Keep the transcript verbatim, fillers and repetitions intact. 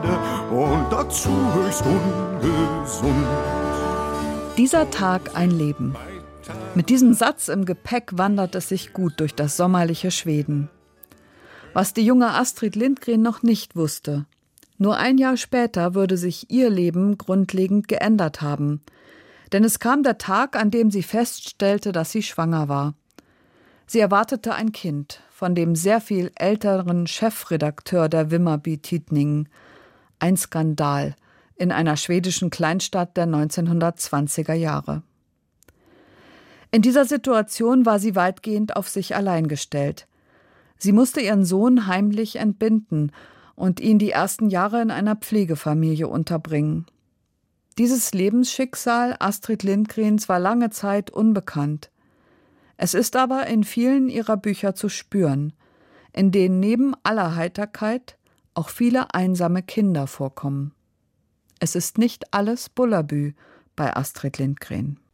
Erde und dazu höchst ungesund. Dieser Tag ein Leben. Mit diesem Satz im Gepäck wandert es sich gut durch das sommerliche Schweden. Was die junge Astrid Lindgren noch nicht wusste: Nur ein Jahr später würde sich ihr Leben grundlegend geändert haben. Denn es kam der Tag, an dem sie feststellte, dass sie schwanger war. Sie erwartete ein Kind von dem sehr viel älteren Chefredakteur der Vimmerby Tidningen. Ein Skandal in einer schwedischen Kleinstadt der neunzehnhundertzwanziger Jahre. In dieser Situation war sie weitgehend auf sich allein gestellt. Sie musste ihren Sohn heimlich entbinden und ihn die ersten Jahre in einer Pflegefamilie unterbringen. Dieses Lebensschicksal Astrid Lindgrens war lange Zeit unbekannt. Es ist aber in vielen ihrer Bücher zu spüren, in denen neben aller Heiterkeit auch viele einsame Kinder vorkommen. Es ist nicht alles Bullabü bei Astrid Lindgren.